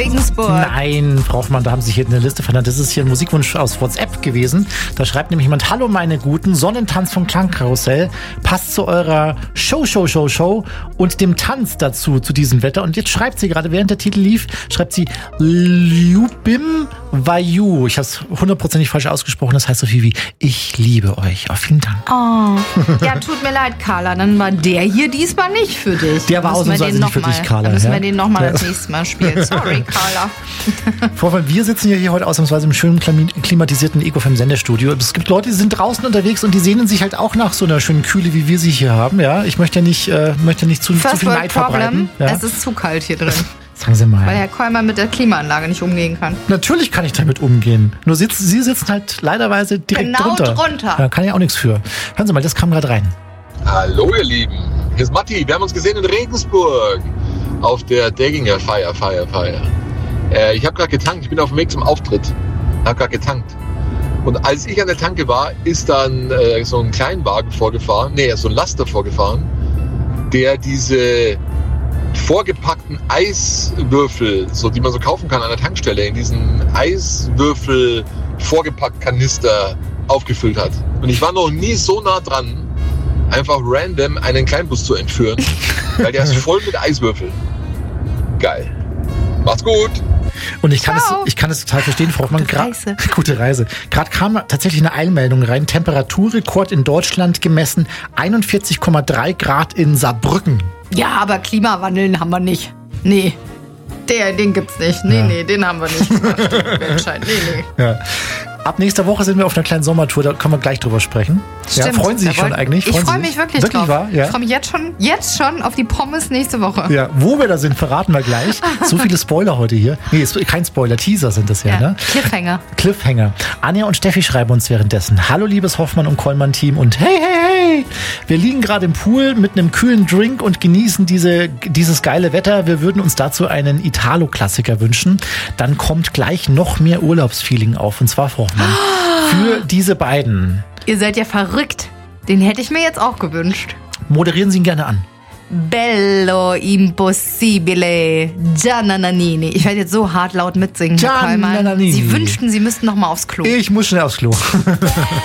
Regensburg. Nein, Frau Hoffmann, da haben Sie sich hier eine Liste verändert. Das ist hier ein Musikwunsch aus WhatsApp gewesen. Da schreibt nämlich jemand: Hallo meine Guten, Sonnentanz vom Klangkarussell passt zu eurer Show und dem Tanz dazu, zu diesem Wetter. Und jetzt schreibt sie gerade, während der Titel lief, schreibt sie Ljubim Vayu. Ich habe es 100% falsch ausgesprochen. Das heißt so viel wie ich liebe euch. Oh, vielen Dank. Oh. Ja, tut mir leid, Carla. Dann war der hier diesmal nicht für dich. Der war ausnahmsweise nicht für dich, Carla. Dann müssen wir den nochmal das nächste Mal spielen. Sorry, Carla. Frau Hoffmann, wir sitzen ja hier heute ausnahmsweise im schönen klimatisierten EcoFM-Sendestudio. Es gibt Leute, die sind draußen unterwegs und die sehnen sich halt auch nach so einer schönen Kühle, wie wir sie hier haben. Ja, ich möchte ja nicht zu viel Neid verbreiten. Ja. Es ist zu kalt hier drin. Sagen Sie mal. Weil Herr Kollmann mit der Klimaanlage nicht umgehen kann. Natürlich kann ich damit umgehen. Nur Sie sitzen halt leiderweise direkt genau drunter. Drunter. Kann ich auch nichts für. Hören Sie mal, das kam gerade rein. Hallo ihr Lieben, hier ist Matti. Wir haben uns gesehen in Regensburg auf der Degginger Feier. Ich habe gerade getankt, ich bin auf dem Weg zum Auftritt. Habe gerade getankt. Und als ich an der Tanke war, ist dann so ein Kleinwagen vorgefahren, so ein Laster vorgefahren, der diese vorgepackten Eiswürfel, so die man so kaufen kann an der Tankstelle, in diesen Eiswürfel vorgepackt Kanister aufgefüllt hat. Und ich war noch nie so nah dran, einfach random einen Kleinbus zu entführen, weil der ist voll mit Eiswürfeln. Geil. Macht's gut. Und ich kann es total verstehen, Frau Hoffmann. Gute Reise. Gerade kam tatsächlich eine Eilmeldung rein. Temperaturrekord in Deutschland gemessen, 41,3 Grad in Saarbrücken. Ja, aber Klimawandel haben wir nicht. Nee. Den gibt's nicht. Nee, den haben wir nicht. Nee. Ja. Ab nächster Woche sind wir auf einer kleinen Sommertour, da können wir gleich drüber sprechen. Stimmt, ja, freuen Sie sich schon eigentlich? Ich freue mich wirklich drauf. Wahr? Ja. Ich freue mich jetzt schon auf die Pommes nächste Woche. Ja, wo wir da sind, verraten wir gleich. So viele Spoiler heute hier. Nee, ist kein Spoiler, Teaser sind das ja, ne? Cliffhanger. Anja und Steffi schreiben uns währenddessen: Hallo liebes Hoffmann und Kollmann-Team und hey, wir liegen gerade im Pool mit einem kühlen Drink und genießen dieses geile Wetter. Wir würden uns dazu einen Italo-Klassiker wünschen. Dann kommt gleich noch mehr Urlaubsfeeling auf, und zwar Frau Hoffmann, für diese beiden. Ihr seid ja verrückt. Den hätte ich mir jetzt auch gewünscht. Moderieren Sie ihn gerne an. Bello impossibile Giannanini. Ich werde jetzt so hart laut mitsingen, Herr Kollmann. Sie wünschten, Sie müssten noch mal aufs Klo. Ich muss schnell aufs Klo.